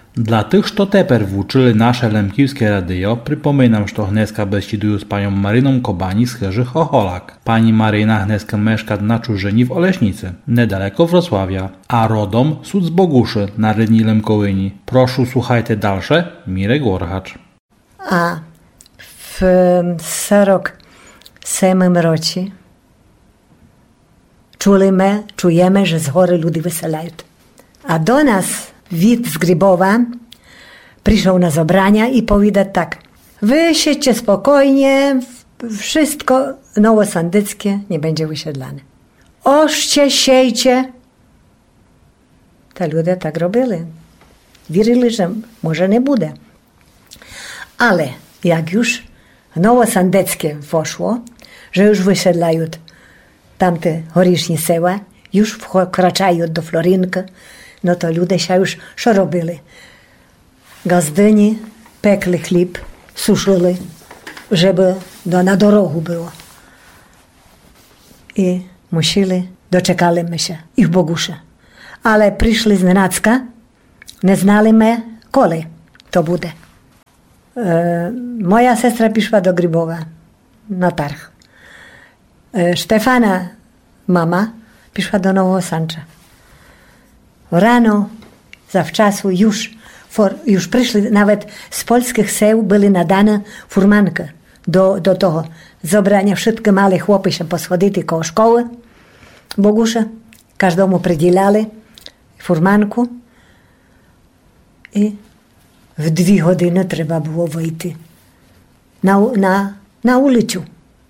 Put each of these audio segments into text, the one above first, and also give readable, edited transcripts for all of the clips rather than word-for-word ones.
Dla tych, co teper włóczyli nasze lemkiwskie radio, przypominam, że Hneska besidują z panią Maryną Kobani z Chyży Chocholak. Pani Maryna Hneska mieszka na Czużyni w Oleśnicy, niedaleko Wrocławia, a rodom z Boguszy na Rydni Lemkołyni. Proszę, słuchajcie dalsze, Mirek Warhacz. A w 47 roku czujemy, że z góry ludzie wyselają. A do nas Wit z Grybowa przyszedł na zebrania i powiedział tak: wy siedźcie spokojnie, wszystko nowosandyckie nie będzie wysiedlane. Oście, siejcie. Te ludzie tak robili. Wierzyli, że może nie będzie. Ale jak już nowosandyckie poszło, że już wysiedlają tamte horyczne seła, już wkraczają do Florynka, no to ludzie się już co robili? Gazdyni pekli chleb, suszyli, żeby na dorogu było. I doczekaliśmy się ich Bogusze. Ale przyszli z Nenacka, nie znaliśmy, kiedy to będzie. Moja sestra przyszła do Grybowa na targ. Stefana, mama, przyszła do Nowosancza. Rano, zawczasu, już przyszli, nawet z polskich seł byli nadane furmanki do toho zebrania. Wszystkie małe chłopy się poschodzili koło szkoły Bogusze, każdemu przydzielali furmanku i w 2 godziny trzeba było wyjść na ulicę.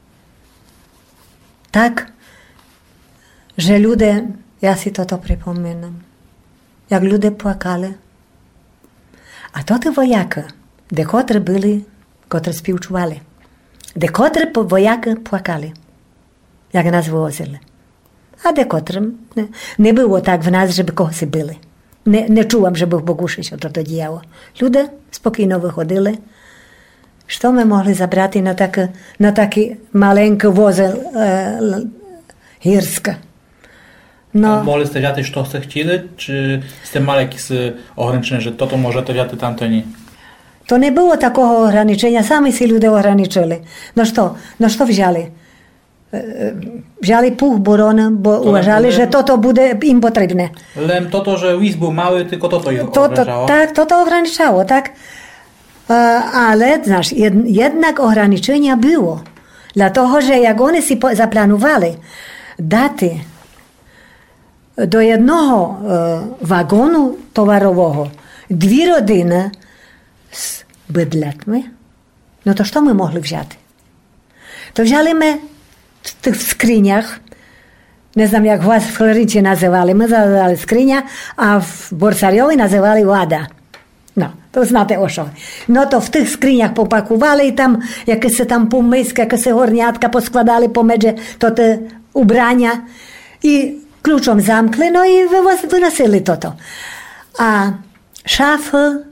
Tak, że ludzie, ja si to przypominam, jak ludzie płakali. A to te wojaki, dekotry byli, które spiłczuwali. Dekotry wojaki płakali, jak nas wywozili. A dekotry nie było tak w nas, żeby kogoś byli. Nie czułam, żeby w Boguszy się to działo. Ludzie spokojno wychodzili. Co my mogli zabrać na taki maleńki wozy górski? No. Mogli ste wziąć, co ste chcieli, czy ste mali jakieś ograniczenia, że to może to wziąć, tamto nie? To nie było takiego ograniczenia, sami się ludzie ograniczyli. No co wzięli? Wzięli puch borony, bo uważali, że to będzie im potrzebne. Lem to, że łis był mały, tylko to ich ograniczało? Tak, to ograniczało, tak. Ale, znasz, jednak ograniczenia było. Dlatego, że jak oni si zaplanowali daty do jednego wagonu towarowego 2 rodziny z bydletmi, no to co my mogli wziąć? To wzięliśmy w tych skrzyniach, nie znam jak was w Florycie nazywali, my nazywali skrzynia, a w Borsariowie nazywali łada. No, to znacie o co. No to w tych skrzyniach popakowali i tam jakieś tam pomyski, jakieś horniatka poskładali pomiędzy to te ubrania i kluczem zamkli, no i wynosili to. A szafy,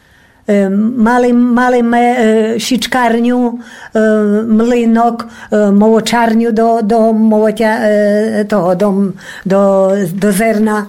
mali siczkarniu, mlynok, mołoczarniu do mołocia, do zerna.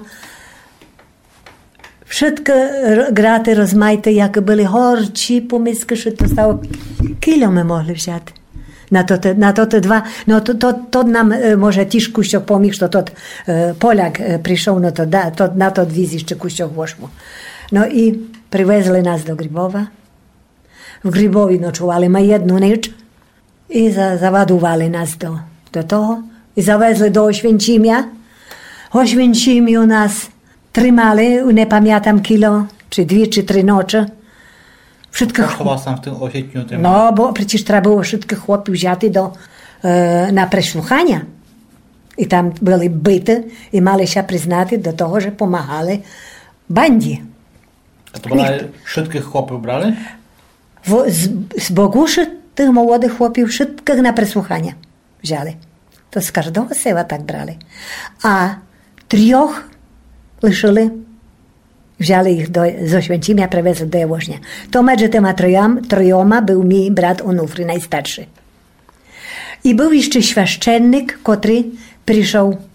Wszystkie graty rozmaite, jak byli horci, pomyski, że to stało kilo my mogli wziąć. Na to te 2, no to nam może też kuściok pomógł, że to Polak przyszedł, no to na to 2 jeszcze kuściok poszło. No i przywezli nas do Grybowa. W Grybowie nocowali my 1 noc i załadowali nas do toho i zawezli do Oświęcimia. W Oświęcimiu nas trzymali, nie pamiętam kilo, czy 2, czy 3 noce. Co was tam w tym Oświęcimiu trzymali? No, bo przecież trzeba było wszystkich chłopów wziąć na przesłuchania. I tam byli byty i mali się przyznać do tego, że pomagali bandzi. A to wszystkich chłopów brali? Z Boguszy tych młodych chłopów wszystkich na przesłuchania wzięli. To z każdego sela tak brali. A 3 liczyli, wzięli ich z Oświęcimia, przewieźli do Jaworznia. To między tymi 3 był mój brat Onufry, najstarszy. I był jeszcze świeszczennik, który przyszedł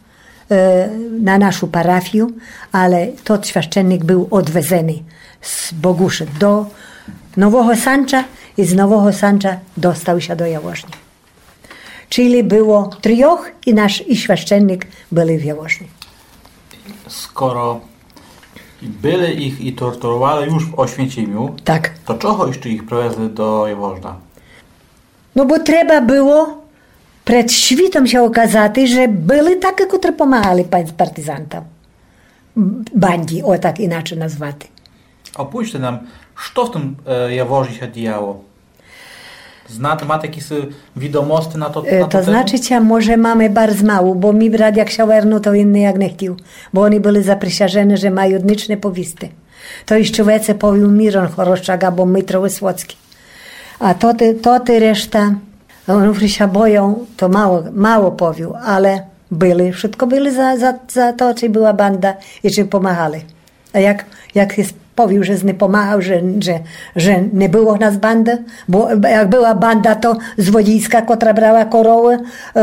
na naszą parafię, ale to święcennik był odwezony z Boguszy do Nowego Sancza i z Nowego Sancza dostał się do Jaworzni. Czyli było 3 i nasz i święcennik byli w Jaworzni. Skoro byli ich i torturowali już w Oświęcimiu, tak. To czego jeszcze ich prowadzili do Jaworzna? No bo trzeba było przed świtem się okazać, że byli takie, które pomagali partyzantom. Bandzi, o tak inaczej nazwać. Опишіть нам, що в tym Jaworznie się działo? Macie jakieś wiadomości na to To temu? znaczy, może mamy bardzo mało, bo mi brat jak się wernął, to inny jak nie chciał. Bo oni byli zaprzysiężeni, że mają niczne powisty. To jeszcze więcej powił Miron Choroszczak albo Mitro Wysłocki. A to ty reszta, oni się boją, to mało powił, ale byli, wszystko byli za to, czy była banda i czy pomagali. A jak jest powił, że nie pomagał, że nie było nas bandy, bo jak była banda, to z Wodziska, która brała koroły,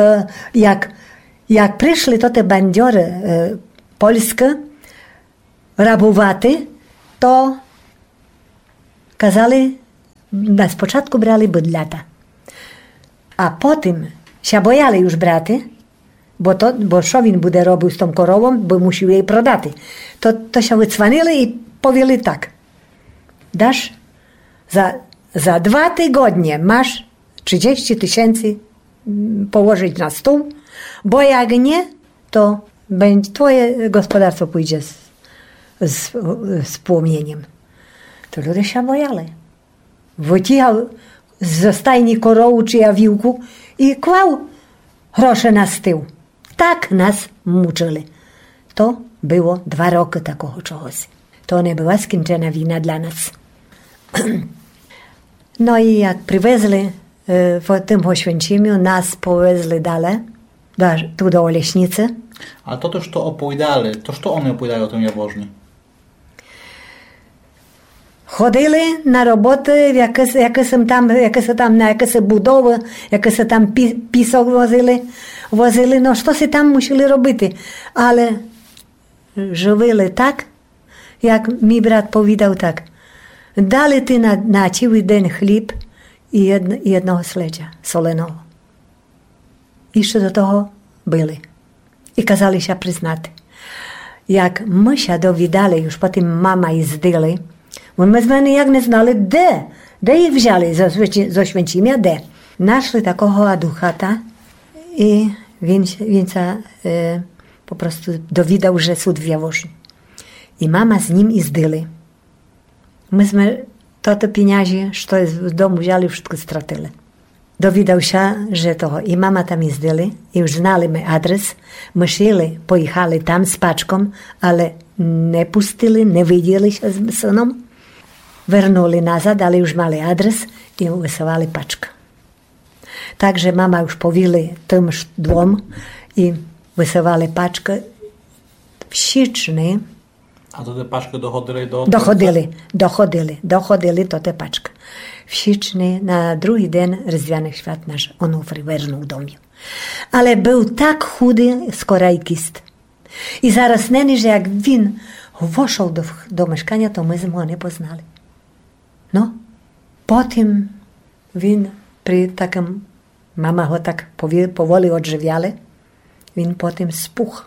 jak przyszli to te bandziory polskie, rabowaty, to kazali, na początku brali bydlata, a potem się bojali już braty, bo co він буде robił z tą korową, bo musiał jej prodać. To się wycwanili i powiedzieli tak. Dasz za 2 tygodnie masz 30 000 położyć na stół, bo jak nie, to twoje gospodarstwo pójdzie z płomieniem. To ludzie się bojali. Wyciągał ze stajni korowu czy jawiłku i kłał grosze na stół. Tak nas muczyli. To było 2 roki takiego czegoś. To nie była skończona wina dla nas. No i jak przywezli w tym Oświęcimiu, nas powezli dalej, tu do Oleśnicy. A to też to opowiadali, to co oni opowiadają o tym Jaworznie? Ходили на роботи, якісь там на якісь будови, якісь там пісок возили, ну щось там мусили робити. Але живили так, як мій брат повідав так. Дали ти на цілий день хліб і одного слеча соленого. І ще до того били. І казалися признати. Як ми ще довідали, już потім мама їздили, my jak nie znali, gdzie ich wzięli z Oświęcimia, gdzie. Naszli takiego aduchata i więc po prostu dowiedział, że sąd w Jaworznie. I mama z nim jeździli. Myśmy te pieniądze, co jest w domu wzięli, wszystko stracili. Dowiedział się, że to i mama tam jeździli i już znali my adres. My pojechali tam z paczką, ale nie pustili, nie widzieli się z synem. Wernuli nazad, ale już mali adres i wysyłali paczkę. Także mama już powiedzieli tym dwom i wysyłali paczkę w sierpniu. A to te paczki dochodzili do... Dochodzili to te paczki. W sierpniu na drugi dzień Rіздвяних Świat nasz Onufry wernął do mnie. Ale był tak chudy skorajkist. I zaraz neni, że jak win weszł do mieszkania, to my z nim nie poznali. No, potem win przy takim, mama go tak powoli odżywiali, win potem spuch.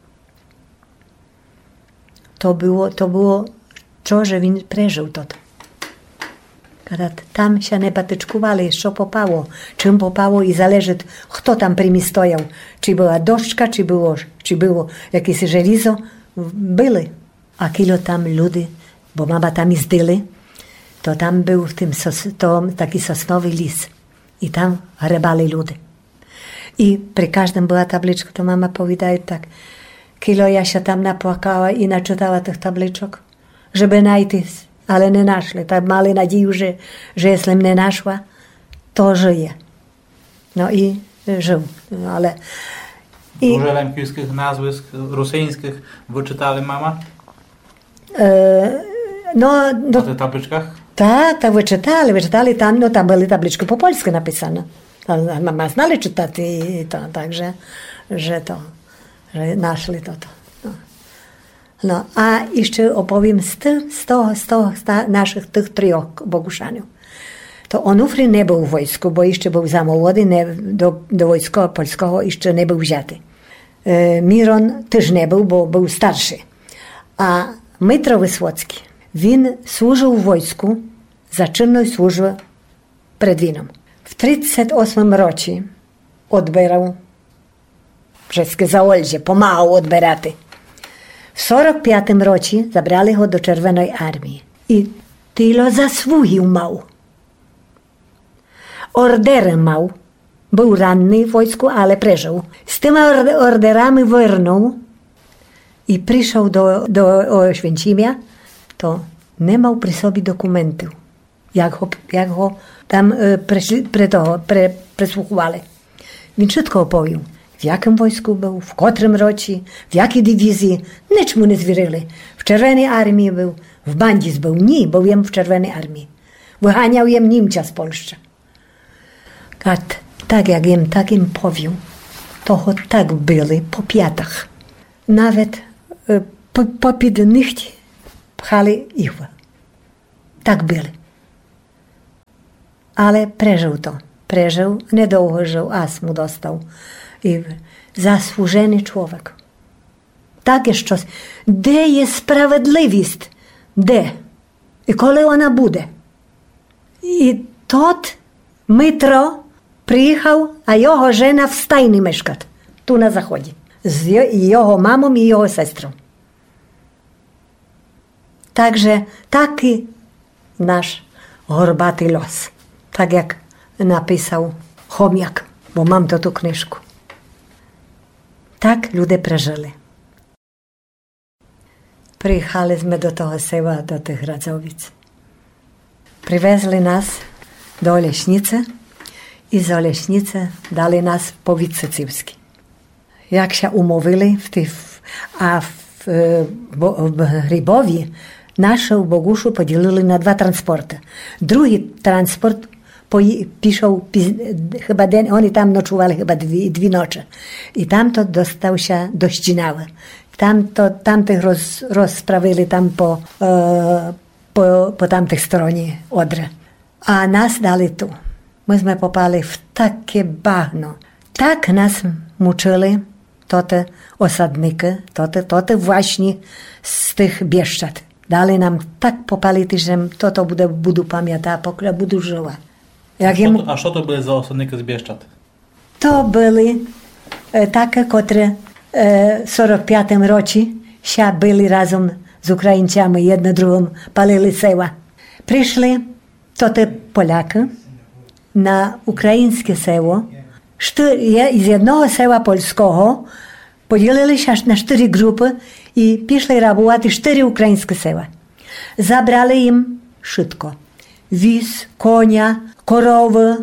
To było to, że win przeżył to. Kiedy tam się nie patyczkowali, co popało, czym popało i zależy, kto tam przy mnie stojał. Czy była doszczka, czy było jakieś żelizo. Byli. A kilo tam ludy, bo mama tam jeździli, to tam był w tym taki sosnowy lis. I tam grebali ludy. I przy każdym była tabliczka, to mama powiedziała tak, kilo ja się tam napłakała i naczytała tych tabliczek, żeby znaleźć, ale nie naszli. Tak mali nadzieję, że jeśli nie naszła, to żyje. No i żył. Ale Dużo lemkowskich nazwisk rosyjskich wyczytali mama? Na tych tabliczkach? Tak, wyczytali tam, no tam były tabliczki po polsku napisane. Mama znali czytać i to, także, że naszli to. No, a jeszcze opowiem z toho naszych tych 3 Boguszanów. To Onufry nie był w wojsku, bo jeszcze był za młody, do wojska polskiego jeszcze nie był wzięty. Miron też nie był, bo był starszy. A Mitro Wysłocki, він służył w wojsku, zaczynał służbę przed wojną. W 1938 roku odbierał wszystkie zaoldzie, pomagał odbierać. W 1945 roku zabrali go do Czerwonej Armii i tyle zasługił mał. Ordery mał. Był ranny w wojsku, ale przeżył. Z tymi orderami wyrnął i przyszedł do Oświęcimia, to nie miał przy sobie dokumentów, jak go tam przesłuchowali. Więc wszystko opowiedział. W jakim wojsku był, w którym roku, w jakiej dywizji, nic mu nie zwierzyli. W Czerwonej Armii był, w Bandzis był, nie, był jem w Czerwonej Armii. Wyganiał jem Niemca z Polski. Tak jak im takim powił, to tak byli po piatach. Nawet popід них pchali ich. Tak byli. Ale przeżył to. Przeżył, niedługo żył, astmu dostał. I zasłużony człowiek. Tak jest czas. Gdzie jest sprawiedliwość? Gdzie? I kiedy ona będzie? I tot Mitro przyjechał, a jego żona w stajni mieszka. Tu na zachodzie. Z jego mamą i jego siostrą. Także taki nasz gorbaty los. Tak jak napisał Chomiak, bo mam to tu kniżku. Tak ludzie przeżyli. Przyjechaliśmy do tego sela, do tych Radzowic. Przywezli nas do Oleśnicy i z Oleśnicy dali nas w powiat sycyjski. Jak się umówili, w Rybowie naszą Boguszu podzielili na 2 transporty. Drugi transport piszą, chyba oni tam nocowali chyba 2 noce. I tamto dostał się do Ścinały. Tamtych rozprawili tam po tamtej stronie Odry. A nas dali tu. Myśmy popali w takie bagno. Tak nas muczyli te osadniki, te właśnie z tych Bieszczad. Dali nam tak popalić, że to budu pamiętać, pokiaż budu żyła. A co to były za osadniki z Bieszczad? To byli takie, które w 45 roku się byli razem z Ukraińcami, jedno drugim palili sela. Przyszli te Polaki na ukraińskie selo. Z jednego sela polskiego podzielili się na 4 grupy i piszli работать 4 ukraińskie sela. Zabrali im wszystko. Wiz, konia, korowy,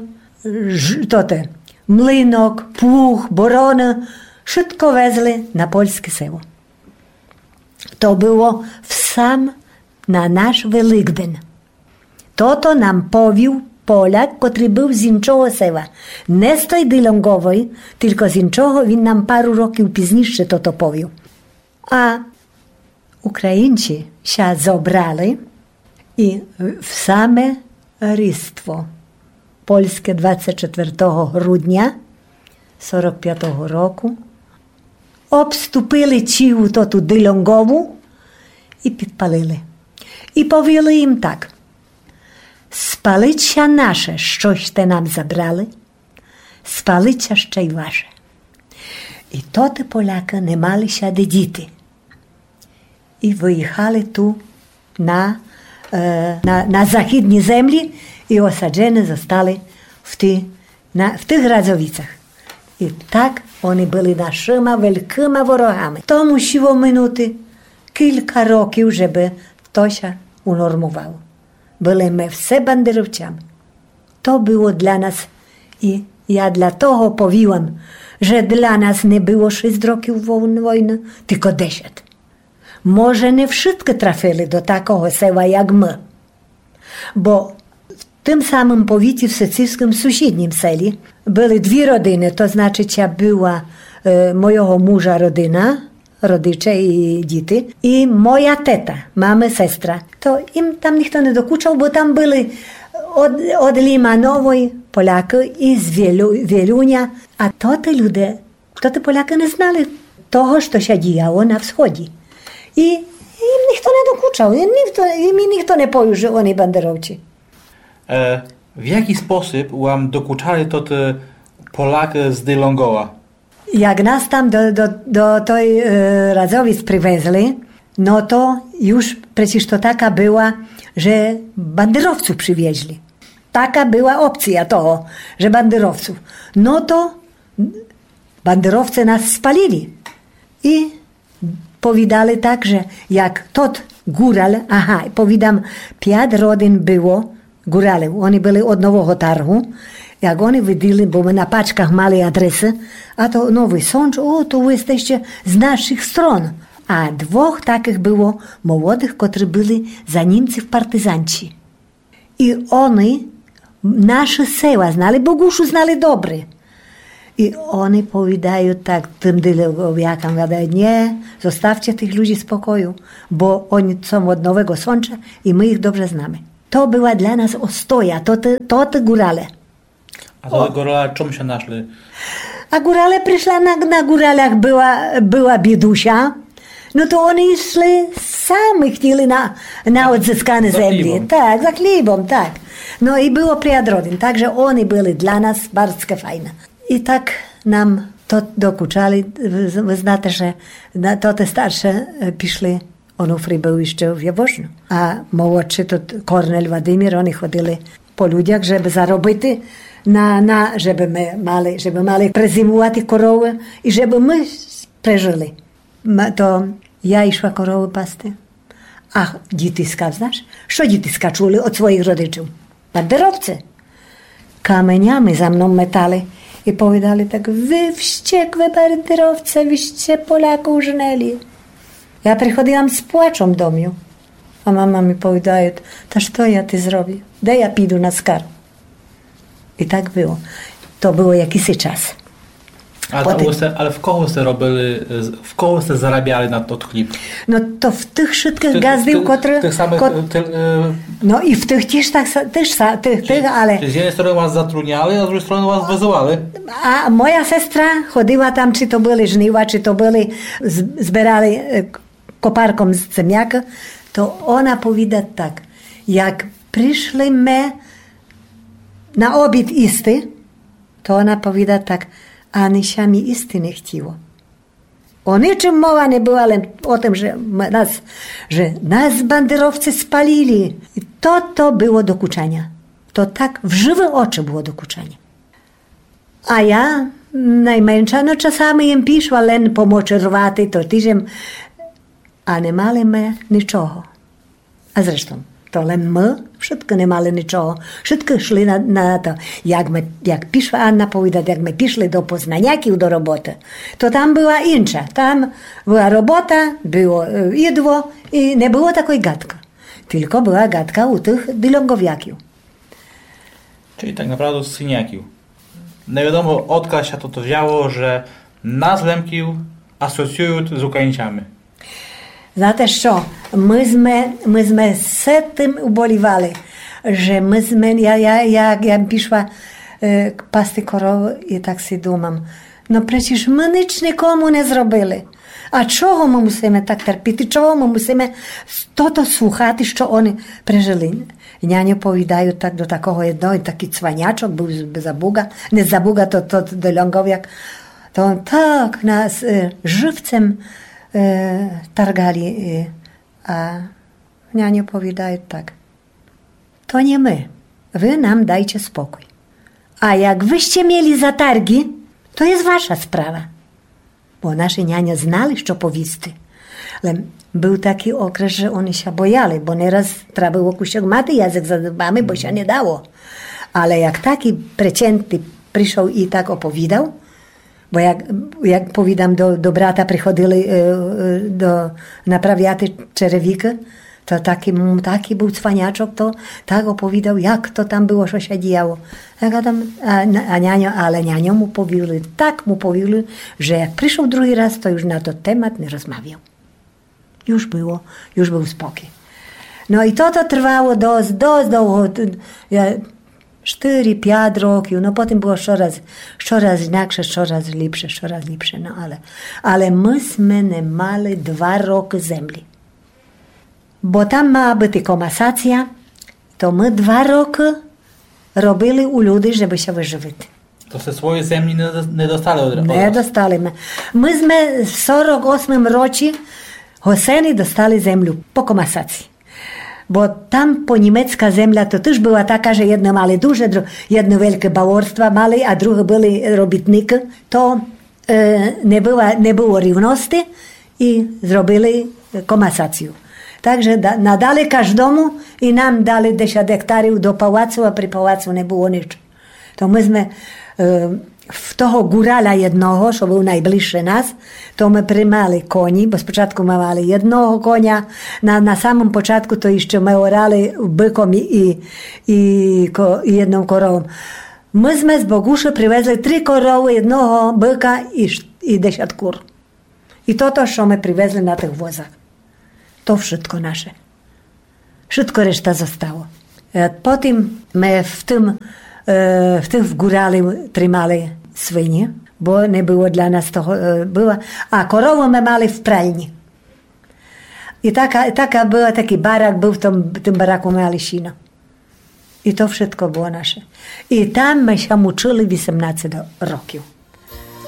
młynok, pług, borony. Wszystko wezli na polskie selo. To było na nasz Wielkdzień. To nam powił Polak, który był z innego sela. Nie z tej Dylongowej, tylko z innego, on nam paru roków później to powił. A Ukraińcy się zabrali i w same rystwo polskie 24 grudnia 45 roku obstupili ciu tu Dylongową i podpalili. I powiedzieli im tak: spalić się nasze, coś te nam zabrali, spalić się jeszcze i wasze. I te Polaki nie mali się do dzieci. I wyjechali tu na zachodniej ziemi i osadzeni zostali w tych Radzowicach. I tak oni byli naszymi wielkimi wrogami. To musiło minuty kilka roków, żeby to się unormowało. Byliśmy wszyscy banderowcami. To było dla nas i ja dlatego powiłam, że dla nas nie było 6 roków wojny, tylko 10. Może nie wszyscy trafili do takiego sela jak my, bo w tym samym powiecie w sycyjskim sąsiednim seli były 2 rodziny, to znaczy była mojego mужа родина, родичі і діти, і моя тета, мама, сестра. То їм там ніхто не докучав, бо там були od Ліманової поляки і з Вілюня. А тоти люди, тоти поляки не знали того, що ще діяло на Сході. І їм ніхто не докучав, їм ніхто не повів, що вони бандеровці. W jaki sposób wam dokuczali to te Polaki z Dylongowa? Jak nas tam do tej Radzowic przywiezli, no to już przecież to taka była, że banderowców przywieźli. Taka była opcja toho, że banderowców. No to banderowcy nas spalili. I powiedzieli tak, że jak tot góral, powiadam, 5 rodzin było góralów. Oni byli od Nowego Targu. Jak oni widzieli, bo my na paczkach mali adresy, a to Nowy Sącz, to wy jesteście z naszych stron. A 2 takich było młodych, którzy byli za Niemców partyzanci. I oni nasze sela znali, Boguszu znali dobry. I oni powiadają tak tym dylogowiakom, nie, zostawcie tych ludzi w spokoju, bo oni są od Nowego Sącza i my ich dobrze znamy. To była dla nas ostoja, to te górale. A to górale czym się naszli? A górale przyszła na góralach była biedusia, no to oni szli sami, chcieli na odzyskane ziemi. Tak, za chlebem, tak. No i było 5 rodzin, także oni byli dla nas bardzo fajne. I tak nam to dokuczali. Wy znacie, że to te starsze piszli, Onufry był jeszcze w Jaworznu, a młodszy to Kornel, Władimir, oni chodzili po ludziach, żeby zarobić, żeby mali prezimować korowy i żeby my przeżyli. To ja išła korowy pasty. A dzieciska, znasz? Co dzieciska czuli od swoich rodziców? Banderowcy. Kamieniami za mną metali i powiedzieli tak, wy wściekłe banderowce, wyście Polaków żnęli. Ja przychodziłam z płaczą do mnie. A mama mi powiedziała, to co ja ty zrobię? Daj ja pójdę na skarb. I tak było. To było jakiś czas. Ale w koło ste robili, w koło ste zarabiali na to chleb? No to w tych wszystkich gazdów, które... No i w tych też, ale... Czyli z jednej strony was zatrudniali, a z drugiej strony was wyzywali? A moja sestra chodziła tam, czy to byli żniwa, czy to byli, zbierali koparką z ziemniaka, to ona powiada tak, jak przyszli my na obiad isty, to ona powiada tak, a nysiami isty nie chciło. O niczym mowa nie była, ale o tym, że nas banderowcy spalili. I to było dokuczanie. To tak w żywe oczy było dokuczanie. A ja najmniejsza, no czasami im piszła, len pomocy rwaty, to tyżem, a nie mali my niczego. A zresztą, to len my wszystko nie mali niczego. Wszystko szli na to. Jak piszła Anna powiedzieć, jak my piszli do Poznaniaków do roboty, to tam była insza. Tam była robota, było jedło i nie było takiej gadka. Tylko była gadka u tych dylongowiaków. Czyli tak naprawdę z syniaków. Nie wiadomo, odkąd się to wzięło, że nas Lemkiów asocjują z Ukraińcami. Знаєте що, ми з тим уболівали, що я пішла пасти корову і так си думам, ну пречиш ми ніч нікому не зробили. А чого ми мусимо так терпіти, чого ми мусимо то слухати, що вони пережили? Няня повідають так до такого одного, такий цванячок був за Буга, не за Буга, то до Льонгов'як, то він так нас живцем targali, a nianie powiadają tak, to nie my, wy nam dajcie spokój. A jak wyście mieli zatargi, to jest wasza sprawa. Bo nasze nianie znali, co powisty. Ale był taki okres, że oni się bojali, bo nieraz trzeba było kusiogmaty język za zębami, bo się nie dało. Ale jak taki przeciętny przyszedł i tak opowiadał, bo jak powiadam, do brata przychodzili naprawiaty czerewika, To taki był cwaniaczok, to tak opowiadał, jak to tam było, co się działo. Ale nianią mu powiuli, że jak przyszł drugi raz, to już na to temat nie rozmawiał. Już był spokój. No i to trwało dość długo, 4-5 roków, no potem było coraz inaksze, coraz lepsze, no ale myśmy nie mali 2 roki ziemi. Bo tam ma być komasacja, to my 2 roki robili u ludzi, żeby się wyżywić. To se swoje ziemi nie dostali od razu? Nie dostali. Myśmy w 48 roku Hoseni dostali ziemię po komasacji. Bo tam po niemiecka ziemia to też była taka, że jedno mali duże, jedno wielkie baworstwa mali, a drugie byli robitniki. To nie było równości i zrobili komasację. Także nadali każdemu i nam dali 10 hektarów do pałacu, a przy pałacu nie było nic. To myśmy w toho górala jednego, co był najbliższy nas, to my primali koni, bo spoczatku my mali jednego konia, na samym początku to jeszcze my orali bykom i jedną korową. Myśmy z Boguszy przywezli 3 korowy, jednego byka i 10 kur. I to, co my przywezli na tych wozach. To wszystko nasze. Wszystko reszta zostało. Potem my w tym w górali trzymali świnie, bo nie było dla nas toho, a korowę my mali w pralni. I taki barak był, w tym baraku mieli sino. I to wszystko było nasze. I tam my się uczyli 18 roków.